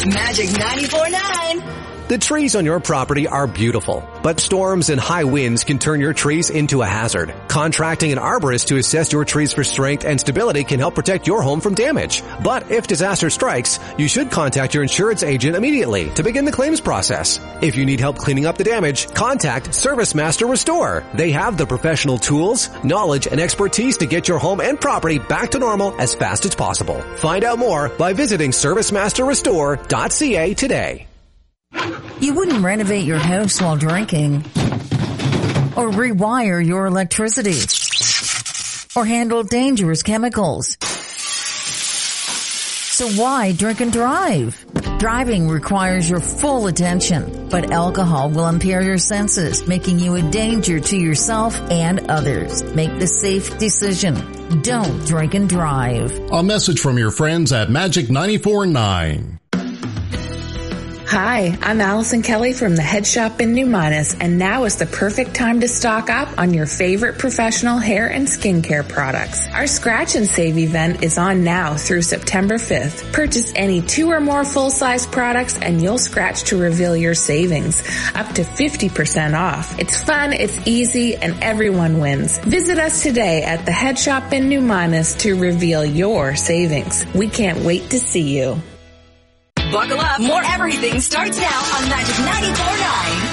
Magic 94.9. The trees on your property are beautiful, but storms and high winds can turn your trees into a hazard. Contracting an arborist to assess your trees for strength and stability can help protect your home from damage. But if disaster strikes, you should contact your insurance agent immediately to begin the claims process. If you need help cleaning up the damage, contact ServiceMaster Restore. They have the professional tools, knowledge, and expertise to get your home and property back to normal as fast as possible. Find out more by visiting ServiceMasterRestore.ca today. You wouldn't renovate your house while drinking, or rewire your electricity, or handle dangerous chemicals. So why drink and drive? Driving requires your full attention, but alcohol will impair your senses, making you a danger to yourself and others. Make the safe decision. Don't drink and drive. A message from your friends at Magic 94.9. Hi, I'm Allison Kelly from the Head Shop in New Minas, and now is the perfect time to stock up on your favorite professional hair and skincare products. Our Scratch and Save event is on now through September 5th. Purchase any 2 or more full-size products and you'll scratch to reveal your savings, up to 50% off. It's fun, it's easy, and everyone wins. Visit us today at the Head Shop in New Minas to reveal your savings. We can't wait to see you. Buckle up. More everything starts now on Magic 94.9.